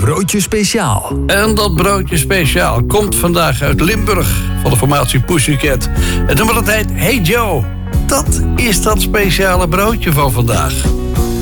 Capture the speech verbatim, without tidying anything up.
broodje speciaal. En dat broodje speciaal komt vandaag uit Limburg van de formatie Pussycat. Het nummer dat heet Hey Joe. Dat is dat speciale broodje van vandaag.